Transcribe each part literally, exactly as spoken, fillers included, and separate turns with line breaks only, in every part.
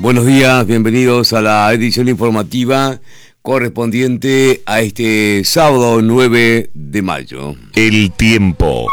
Buenos días, bienvenidos a la edición informativa correspondiente a este sábado nueve de mayo.
El tiempo.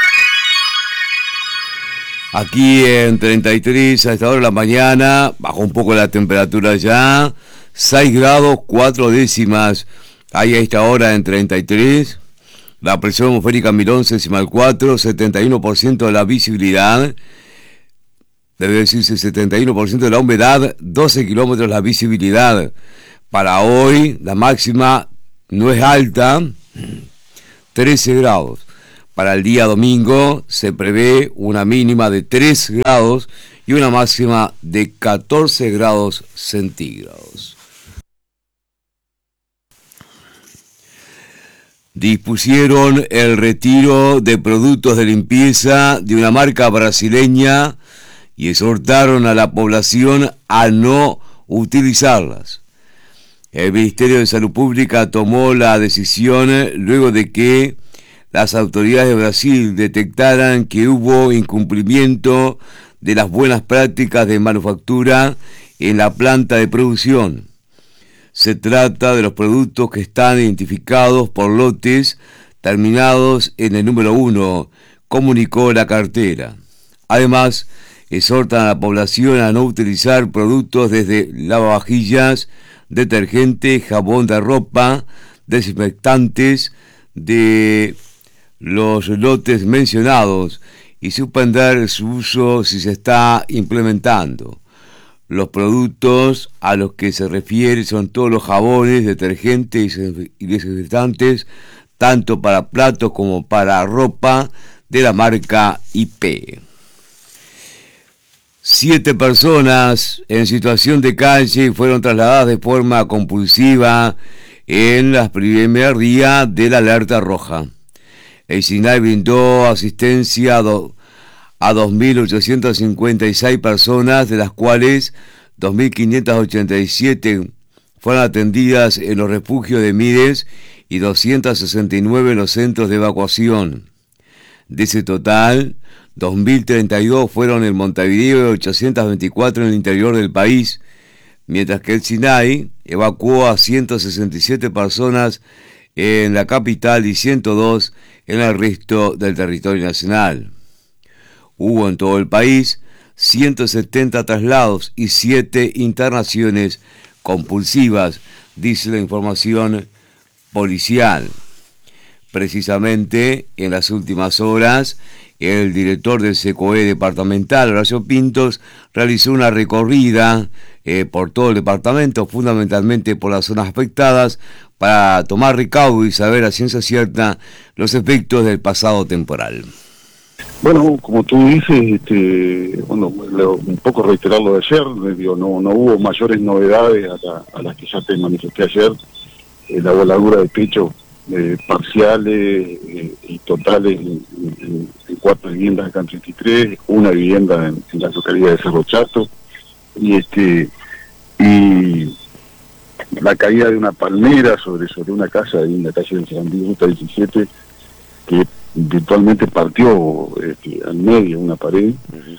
Aquí en treinta y tres a esta hora de la mañana, bajó un poco la temperatura ya, seis grados cuatro décimas hay a esta hora en treinta y tres. La presión atmosférica mil once decimal cuatro, setenta y uno por ciento de la visibilidad. Debe decirse setenta y uno por ciento de la humedad, doce kilómetros la visibilidad. Para hoy la máxima no es alta, trece grados. Para el día domingo se prevé una mínima de tres grados y una máxima de catorce grados centígrados. Dispusieron el retiro de productos de limpieza de una marca brasileña y exhortaron a la población a no utilizarlas. El Ministerio de Salud Pública tomó la decisión luego de que las autoridades de Brasil detectaran que hubo incumplimiento de las buenas prácticas de manufactura en la planta de producción. Se trata de los productos que están identificados por lotes terminados en el número uno, comunicó la cartera. Además, exhortan a la población a no utilizar productos desde lavavajillas, detergente, jabón de ropa, desinfectantes de los lotes mencionados y suspender su uso si se está implementando. Los productos a los que se refiere son todos los jabones, detergentes y desinfectantes, tanto para platos como para ropa de la marca I P. Siete personas en situación de calle fueron trasladadas de forma compulsiva en las primer día de la alerta roja. El SINAI brindó asistencia a, do, a dos mil ochocientas cincuenta y seis personas, de las cuales dos mil quinientas ochenta y siete fueron atendidas en los refugios de Mires y doscientas sesenta y nueve en los centros de evacuación. De ese total, dos mil treinta y dos fueron en Montevideo y ochocientas veinticuatro en el interior del país, mientras que el SINAI evacuó a ciento sesenta y siete personas en la capital y ciento dos en el resto del territorio nacional. Hubo en todo el país ciento setenta traslados y siete internaciones compulsivas, dice la información policial. Precisamente en las últimas horas, el director del SECOE departamental, Horacio Pintos, realizó una recorrida eh, por todo el departamento, fundamentalmente por las zonas afectadas, para tomar recaudo y saber a ciencia cierta los efectos del pasado temporal.
Bueno, como tú dices, este, bueno, un poco reiterar lo de ayer, digo, no, no hubo mayores novedades a, la, a las que ya te manifesté ayer. Eh, la voladura de techo eh, parciales eh, y totales en, en, en cuatro viviendas acá en treinta y tres, una vivienda en, en la localidad de Cerro Chato, y este y la caída de una palmera sobre sobre una casa ahí en la calle del Sarandí, ruta diecisiete, que virtualmente partió este, al medio una pared.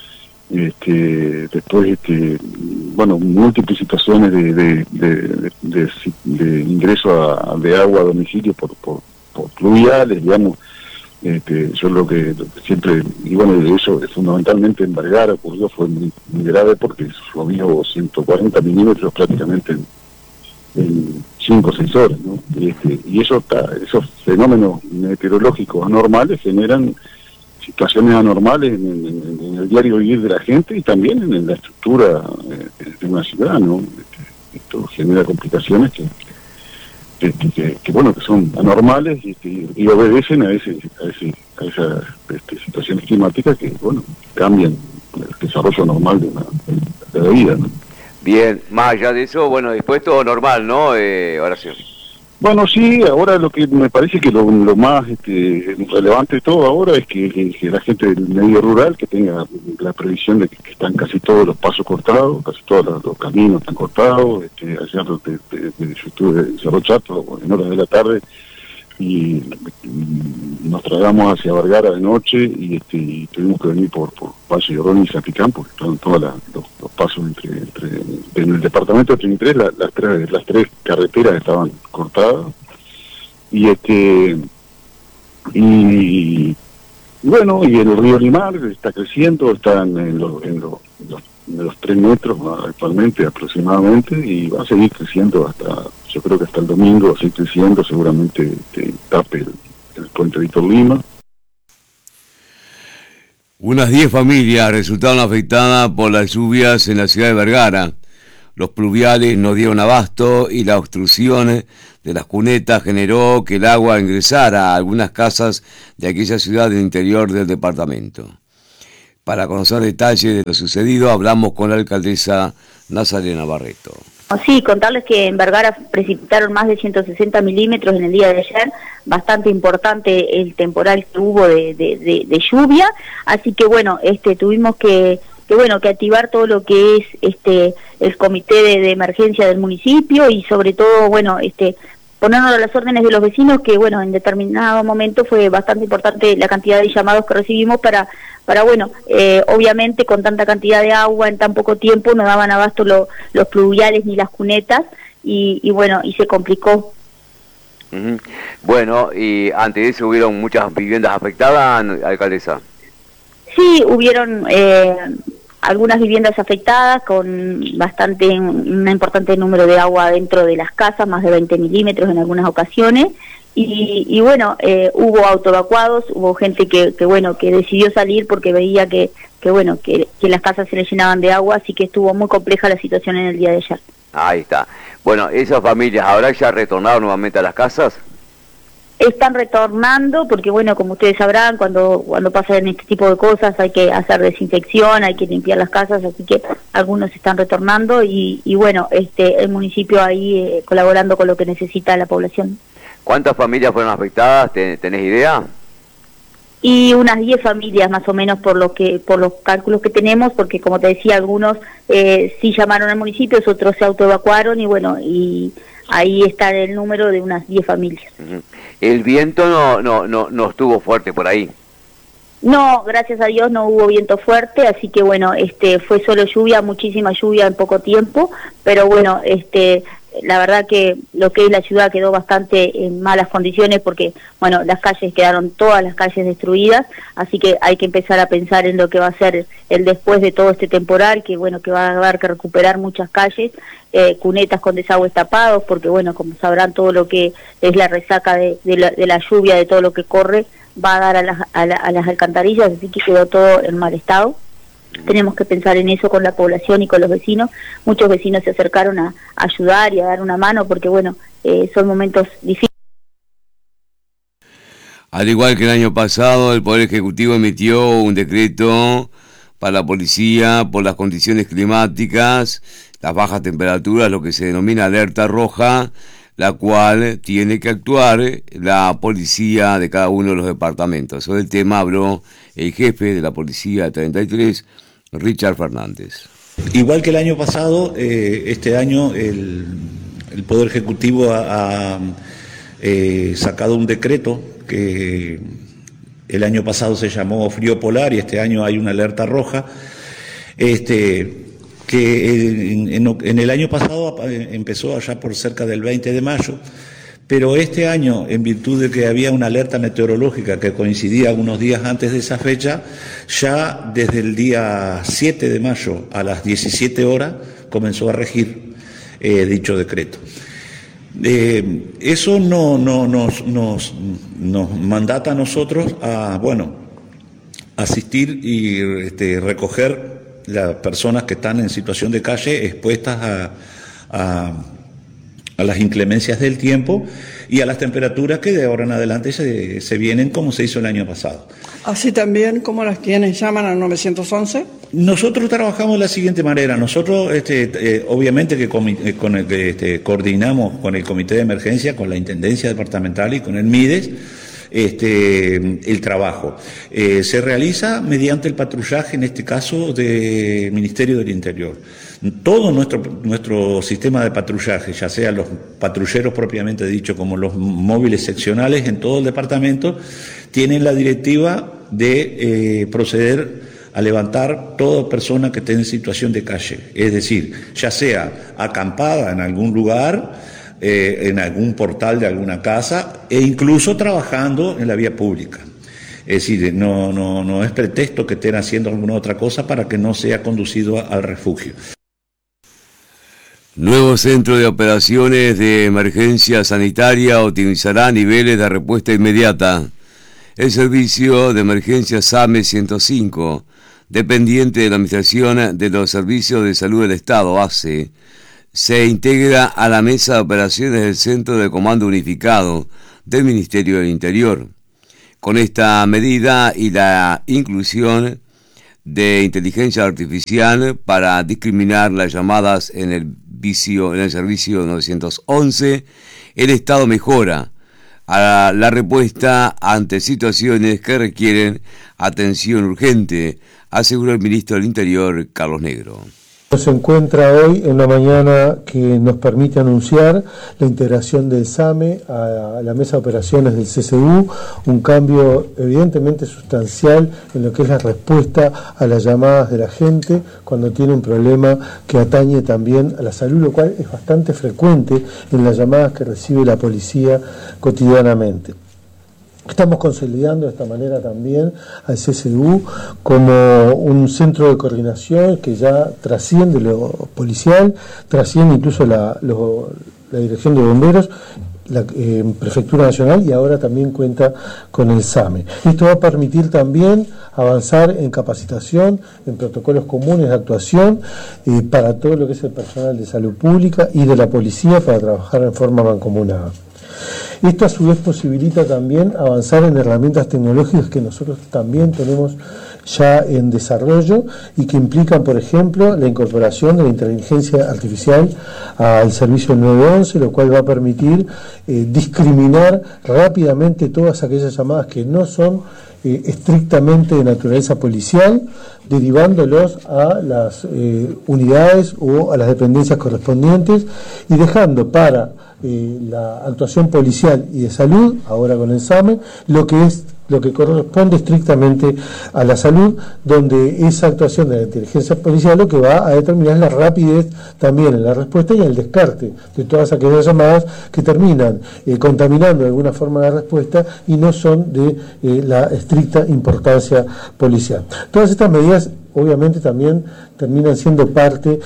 Este, después, este, bueno, múltiples situaciones de, de, de, de, de, de ingreso a, de agua a domicilio por, por, por pluviales, digamos. Este, yo lo que, lo que siempre, y bueno, eso fundamentalmente en Vergara ocurrió, fue muy, muy grave porque llovió ciento cuarenta milímetros prácticamente en, en cinco o seis horas, ¿no? Y, este, y eso está, esos fenómenos meteorológicos anormales generan situaciones anormales en, en, en el diario vivir de la gente y también en, en la estructura eh, de una ciudad, ¿no? Este, esto genera complicaciones que, que, que, que bueno, que son anormales y, y, y obedecen a ese, a ese, a esas este, situaciones climáticas que, bueno, cambian el desarrollo normal de, una, de la vida, ¿no?
Bien, más allá de eso, bueno, después todo normal, ¿no, eh, Horacio?
Bueno, sí, ahora lo que me parece que lo, lo más este, relevante de todo ahora es que, que, que la gente del medio rural que tenga la previsión de que, que están casi todos los pasos cortados, casi todos los, los caminos están cortados. Este, ayer de, de, de, yo estuve en Cerro Chato en horas de la tarde y, y nos trasladamos hacia Vergara de noche y, este, y tuvimos que venir por, por Valle de Orón y Zapicán porque estaban todos los, los pasos entre, entre en el departamento treinta y tres, la, las tres las tres carreteras estaban cortadas, y este y, y bueno, y el río Limar está creciendo, está en, en, lo, en, lo, en, los, en los tres metros actualmente aproximadamente, y va a seguir creciendo hasta, yo creo que hasta el domingo va a seguir creciendo, seguramente este, tape el, el puente Víctor Lima.
Unas diez familias resultaron afectadas por las lluvias en la ciudad de Vergara. Los pluviales no dieron abasto y la obstrucción de las cunetas generó que el agua ingresara a algunas casas de aquella ciudad del interior del departamento. Para conocer detalles de lo sucedido, hablamos con la alcaldesa Nazarena Barreto.
Sí, contarles que en Vergara precipitaron más de ciento sesenta milímetros en el día de ayer, bastante importante el temporal que hubo de, de, de, de lluvia, así que bueno, este tuvimos que, que bueno que activar todo lo que es este el comité de, de emergencia del municipio, y sobre todo bueno este ponernos a las órdenes de los vecinos, que bueno, en determinado momento fue bastante importante la cantidad de llamados que recibimos para, para bueno, eh, obviamente con tanta cantidad de agua en tan poco tiempo no daban abasto lo, los pluviales ni las cunetas, y, y bueno, y se complicó.
Uh-huh. Bueno, y ante de eso hubieron muchas viviendas afectadas, alcaldesa.
Sí, hubieron eh, algunas viviendas afectadas con bastante, un importante número de agua dentro de las casas, más de veinte milímetros en algunas ocasiones, y, y bueno, eh, hubo autoevacuados, hubo gente que, que bueno, que decidió salir porque veía que, que bueno, que, que las casas se les llenaban de agua, así que estuvo muy compleja la situación en el día de ayer.
Ahí está. Bueno, ¿esas familias ahora ya retornaron nuevamente a las casas?
Están retornando porque bueno, como ustedes sabrán, cuando cuando pasan este tipo de cosas hay que hacer desinfección, hay que limpiar las casas, así que algunos están retornando, y, y bueno, este el municipio ahí eh, colaborando con lo que necesita la población.
¿Cuántas familias fueron afectadas? ¿Tenés idea?
Y unas diez familias más o menos por lo que por los cálculos que tenemos, porque como te decía, algunos eh, sí llamaron al municipio, otros se autoevacuaron, y bueno, y ahí está el número de unas diez familias.
Uh-huh. El viento no, no, no, no estuvo fuerte por ahí.
No, gracias a Dios no hubo viento fuerte, así que bueno, este fue solo lluvia, muchísima lluvia en poco tiempo, pero bueno, este la verdad que lo que es la ciudad quedó bastante en malas condiciones, porque bueno, las calles quedaron todas las calles destruidas, así que hay que empezar a pensar en lo que va a ser el después de todo este temporal, que bueno, que va a haber que recuperar muchas calles, eh, cunetas con desagües tapados, porque bueno, como sabrán, todo lo que es la resaca de, de, la, de la lluvia, de todo lo que corre, va a dar a las, a, la, a las alcantarillas, así que quedó todo en mal estado. Tenemos que pensar en eso con la población y con los vecinos. Muchos vecinos se acercaron a, a ayudar y a dar una mano, porque bueno, eh, son momentos difíciles.
Al igual que el año pasado, el Poder Ejecutivo emitió un decreto para la policía por las condiciones climáticas, las bajas temperaturas, lo que se denomina alerta roja, la cual tiene que actuar la policía de cada uno de los departamentos. Sobre el tema habló el jefe de la policía treinta y tres, Richard Fernández.
Igual que el año pasado, eh, este año el, el Poder Ejecutivo ha, ha eh, sacado un decreto que el año pasado se llamó frío polar y este año hay una alerta roja. Este... que en, en, en el año pasado empezó allá por cerca del veinte de mayo, pero este año, en virtud de que había una alerta meteorológica que coincidía unos días antes de esa fecha, ya desde el día siete de mayo a las diecisiete horas comenzó a regir eh, dicho decreto. Eh, eso no, no, nos, nos, nos mandata a nosotros a, bueno, asistir y este, recoger las personas que están en situación de calle expuestas a, a, a las inclemencias del tiempo y a las temperaturas que de ahora en adelante se, se vienen como se hizo el año pasado.
Así también como las quienes llaman al nueve once.
Nosotros trabajamos de la siguiente manera. Nosotros, este, eh, obviamente que con, eh, con el, este, coordinamos con el Comité de Emergencia, con la Intendencia Departamental y con el MIDES, Este, el trabajo. Eh, se realiza mediante el patrullaje, en este caso, del Ministerio del Interior. Todo nuestro, nuestro sistema de patrullaje, ya sea los patrulleros propiamente dicho como los móviles seccionales en todo el departamento, tienen la directiva de eh, proceder a levantar toda persona que esté en situación de calle, es decir, ya sea acampada en algún lugar, eh, en algún portal de alguna casa, e incluso trabajando en la vía pública. Es decir, no, no, no es pretexto que estén haciendo alguna otra cosa para que no sea conducido a, al refugio.
Nuevo centro de operaciones de emergencia sanitaria optimizará niveles de respuesta inmediata. El servicio de emergencia SAME ciento cinco, dependiente de la Administración de los Servicios de Salud del Estado, A C E, se integra a la mesa de operaciones del Centro de Comando Unificado del Ministerio del Interior. Con esta medida y la inclusión de inteligencia artificial para discriminar las llamadas en el, vicio, en el servicio novecientos once, el Estado mejora a la respuesta ante situaciones que requieren atención urgente, aseguró el ministro del Interior, Carlos Negro.
Se encuentra hoy en la mañana que nos permite anunciar la integración del SAME a la mesa de operaciones del C S U, un cambio evidentemente sustancial en lo que es la respuesta a las llamadas de la gente cuando tiene un problema que atañe también a la salud, lo cual es bastante frecuente en las llamadas que recibe la policía cotidianamente. Estamos consolidando de esta manera también al C S U como un centro de coordinación que ya trasciende lo policial, trasciende incluso la, lo, la Dirección de Bomberos, la eh, Prefectura Nacional, y ahora también cuenta con el SAME. Esto va a permitir también avanzar en capacitación, en protocolos comunes de actuación eh, para todo lo que es el personal de salud pública y de la policía para trabajar en forma mancomunada. Esto a su vez posibilita también avanzar en herramientas tecnológicas que nosotros también tenemos ya en desarrollo y que implican, por ejemplo, la incorporación de la inteligencia artificial al servicio nueve once, lo cual va a permitir eh, discriminar rápidamente todas aquellas llamadas que no son eh, estrictamente de naturaleza policial, derivándolos a las eh, unidades o a las dependencias correspondientes y dejando para eh, la actuación policial y de salud, ahora con el SAME, lo que es lo que corresponde estrictamente a la salud, donde esa actuación de la inteligencia policial lo que va a determinar es la rapidez también en la respuesta y en el descarte de todas aquellas llamadas que terminan eh, contaminando de alguna forma la respuesta y no son de eh, la estricta importancia policial. Todas estas medidas obviamente también terminan siendo parte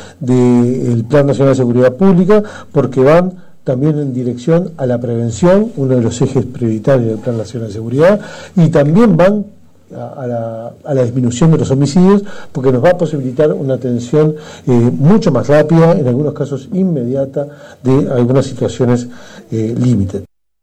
del Plan Nacional de Seguridad Pública porque van también en dirección a la prevención, uno de los ejes prioritarios del Plan Nacional de Seguridad, y también van a, a, la, a la disminución de los homicidios, porque nos va a posibilitar una atención eh, mucho más rápida, en algunos casos inmediata, de algunas situaciones eh, límite.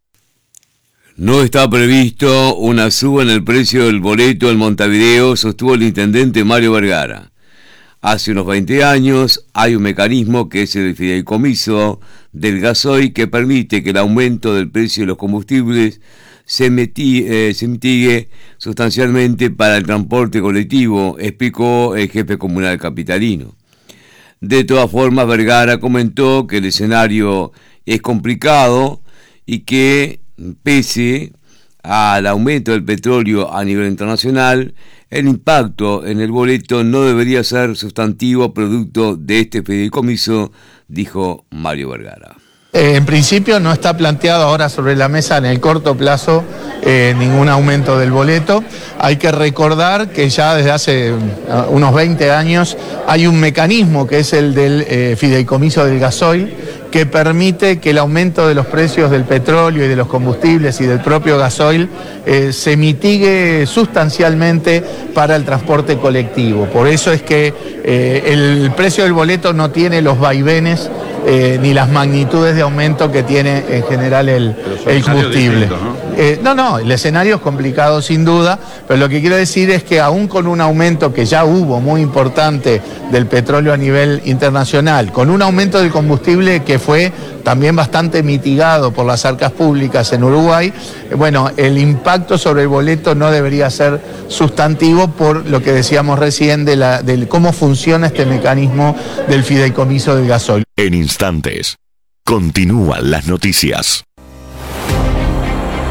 No está previsto una suba en el precio del boleto en Montevideo, sostuvo el intendente Mario Vergara. Hace unos veinte años hay un mecanismo que es el fideicomiso del gasoil que permite que el aumento del precio de los combustibles se, metí, eh, se mitigue sustancialmente para el transporte colectivo, explicó el jefe comunal capitalino. De todas formas, Vergara comentó que el escenario es complicado y que, pese al aumento del petróleo a nivel internacional, el impacto en el boleto no debería ser sustantivo producto de este fideicomiso, dijo Mario Vergara.
Eh, en principio no está planteado ahora sobre la mesa en el corto plazo eh, ningún aumento del boleto. Hay que recordar que ya desde hace uh, unos veinte años hay un mecanismo que es el del eh, fideicomiso del gasoil, que permite que el aumento de los precios del petróleo y de los combustibles y del propio gasoil eh, se mitigue sustancialmente para el transporte colectivo. Por eso es que eh, el precio del boleto no tiene los vaivenes eh, ni las magnitudes de aumento que tiene en general el, el combustible. ¿no? Eh, no, no, el escenario es complicado sin duda, pero lo que quiero decir es que aún con un aumento que ya hubo muy importante del petróleo a nivel internacional, con un aumento del combustible que fue también bastante mitigado por las arcas públicas en Uruguay, bueno, el impacto sobre el boleto no debería ser sustantivo por lo que decíamos recién de, la, de cómo funciona este mecanismo del fideicomiso del gasoil.
En instantes, continúan las noticias.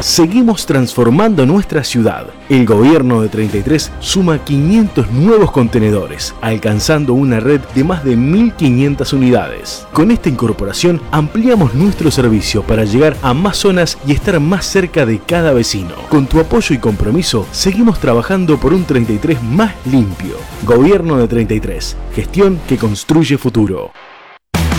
seguimos transformando nuestra ciudad. El gobierno de treinta y tres suma quinientos nuevos contenedores, alcanzando una red de más de mil quinientas unidades. Con esta incorporación ampliamos nuestro servicio para llegar a más zonas y estar más cerca de cada vecino. Con tu apoyo y compromiso, seguimos trabajando por un treinta y tres más limpio. Gobierno de treinta y tres, gestión que construye futuro.